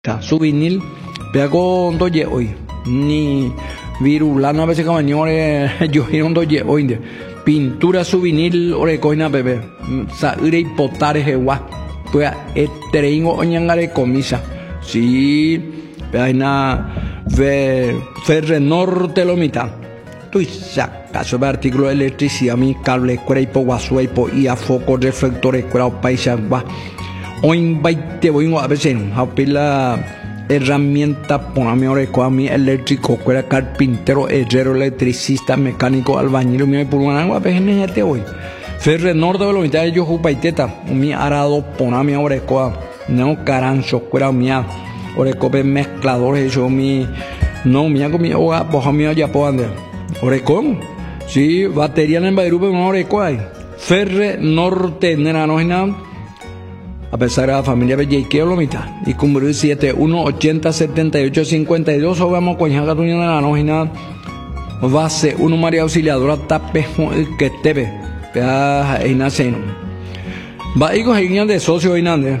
Su vinil, vea con doye hoy, ni virulana a veces compañero, yo giro doye hoy, pintura su vinil, ore coina bebé, sa ire potare jewa, pues etereingo oñangare comisa, sí, vea na, ve Ferrenorte lo mitad, tú saca sobre artículo de electricidad, mi cable, cuera y po guasua y po ia foco reflectores, cuera o paisa, va. Hoy voy a veces a pila herramienta poname ahora mi eléctrico, cuera carpintero, herrero, electricista, mecánico, albañil, mi por una agua PNGT hoy. Ferrenorte de la mitad de yo jupaiteta, mi arado poname ahora no carancho, cuera mía, orecope mezcladores, yo mi no mi hago mi hoga, boja mi ya puedo andar. Orecón, sí, batería en el Bairupe, una oreco hay. Ferrenorte, nena, no es nada. A pesar de la familia Bellequeo lo mitad. Y cumplió 71807852. O vamos con Jaca Tuña de la nógina. Base 1 María Auxiliadora Tape que tebe. Pea Einaceno. Va y coger de socio Einande.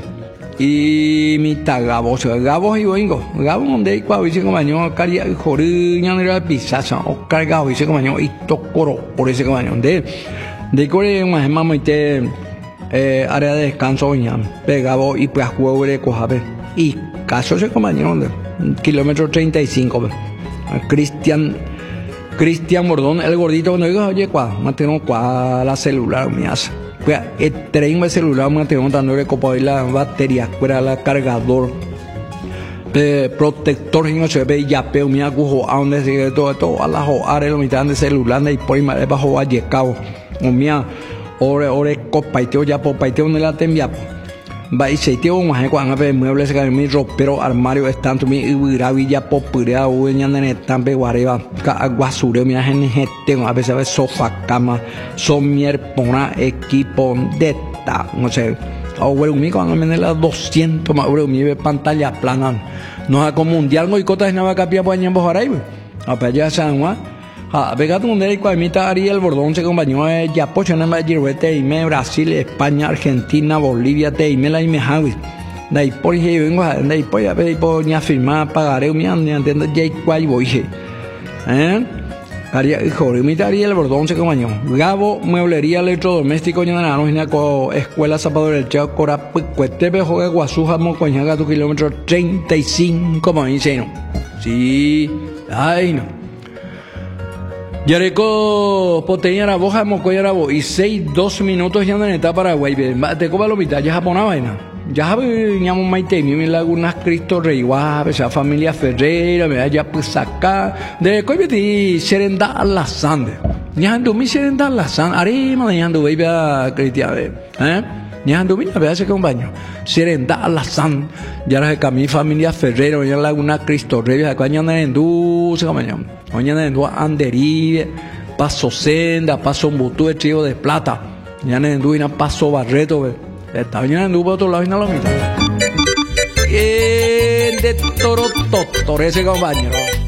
Y mi tagabo. Gabo y boingo. Gabo donde hay cuadro. Dice compañero. Caria y joriña de la pizaza. O cargado. Dice compañero. Y tocoro. Por ese compañero. De core más mamá y te. Área de descanso pegado y pues juego de cojabe y caso ese compañero de kilómetro 35 Cristian Bordón el gordito cuando digo oye mantengo la celular me hace pues el tren de celular mantengo dándole copa y la batería fuera la cargador protector y no se ve ya pero mi agujo a donde sigue todo a la joar el mitad de celular y por ahí bajo a yecao o mía ore copaiteo ya popaiteo en la tembia va y se teo más cuando ve muebles que mi ropero armario están tu mi ya popular o en el tambe guareva aguasure mi gente tengo a veces sofá cama somier pona equipo de ta no sé o mi cuando me la 200 más mi pantalla plana no es como mundial no y cotas nada capia pues en Bojaray a allá San Juan pegado un día con mi Ariel Bordón se acompañó ya pocho en el Giruete y me Brasil, España, Argentina, Bolivia, te y me la y me Javi. De ahí por ahí vengo de ahí por ahí por ni afirmar pagaré mi entiendo ya cuál voy. Ariel hijo mi Ariel Bordón se acompañó. Gabo mueblería electrodoméstico en la nógina con escuela Zapador del Chao Cora cuete bejo de Guasuja mocoñaga tu kilómetro 35 como dicen. Sí, ay no. Yareco Poteña la boja mocoya la bo y 2 minutos ya en etapa Paraguay te copa lo mitad ya japonesa vaina ya habíamos maite mi lagunas Cristo Rey Guape esa familia Ferreira me ya pues acá de coibeti serenda a la sande ya ando mi serenda a la sande arima ya ando baby a cristiano ya ando mi a ese compañero serenda a la sande ya la mi familia Ferreira ya laguna Cristo Rey acá ya ando en dulce compañero mañana en Anderí, Paso Senda, Paso Mbutú, el Chivo de Plata. Mañana en Duina, Paso Barreto. Esta mañana en Duba, otro lado y no lo mitad. De Toro, ese compañero.